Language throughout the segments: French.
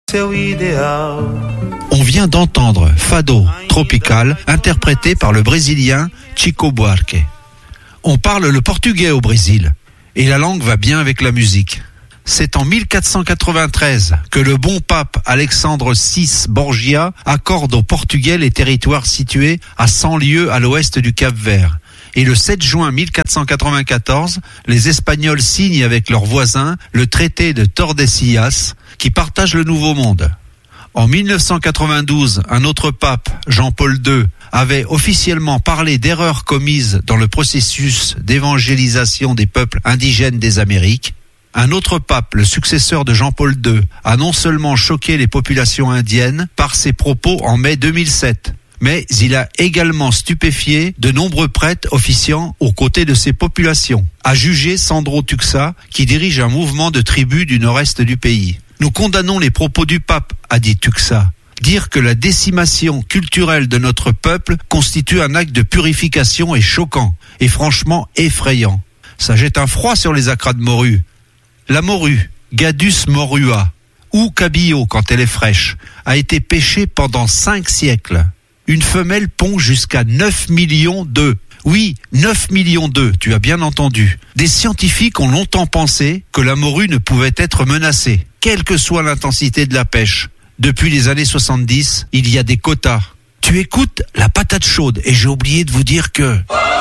On vient d'entendre Fado Tropical, interprété par le Brésilien Chico Buarque. On parle le portugais au Brésil, et la langue va bien avec la musique. C'est en 1493 que le bon pape Alexandre VI Borgia accorde aux Portugais les territoires situés à 100 lieues à l'ouest du Cap-Vert. Et le 7 juin 1494, les Espagnols signent avec leurs voisins le traité de Tordesillas qui partage le Nouveau Monde. En 1992, un autre pape, Jean-Paul II, avait officiellement parlé d'erreurs commises dans le processus d'évangélisation des peuples indigènes des Amériques. Un autre pape, le successeur de Jean-Paul II, a non seulement choqué les populations indiennes par ses propos en mai 2007, mais il a également stupéfié de nombreux prêtres officiant aux côtés de ces populations, a jugé Sandro Tuxa, qui dirige un mouvement de tribus du nord-est du pays. Nous condamnons les propos du pape, a dit Tuxa. Dire que la décimation culturelle de notre peuple constitue un acte de purification est choquant et franchement effrayant. Ça jette un froid sur les acras de morue. La morue, Gadus morua, ou cabillaud quand elle est fraîche, a été pêchée pendant 5 siècles. Une femelle pond jusqu'à 9 millions d'œufs. Oui, 9 millions d'œufs, tu as bien entendu. Des scientifiques ont longtemps pensé que la morue ne pouvait être menacée, quelle que soit l'intensité de la pêche. Depuis les années 70, il y a des quotas. Tu écoutes la patate chaude et j'ai oublié de vous dire que...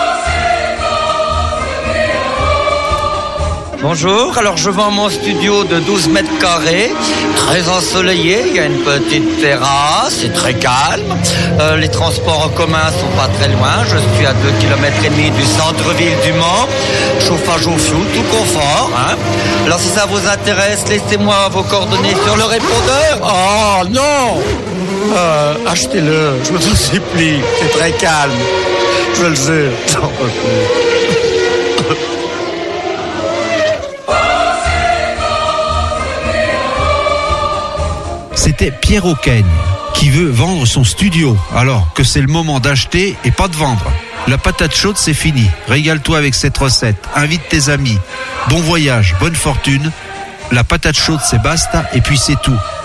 Bonjour, alors je vends mon studio de 12 mètres carrés, très ensoleillé, il y a une petite terrasse, c'est très calme, les transports en commun sont pas très loin, je suis à 2,5 km du centre-ville du Mans, chauffage au fioul, tout confort, hein. Alors si ça vous intéresse, laissez-moi vos coordonnées sur le répondeur. Oh non, achetez-le, je vous en supplie, c'est très calme, je le jure. C'était Pierre Auquaigne qui veut vendre son studio, alors que c'est le moment d'acheter et pas de vendre. La patate chaude, c'est fini. Régale-toi avec cette recette. Invite tes amis. Bon voyage, bonne fortune. La patate chaude, c'est basta et puis c'est tout.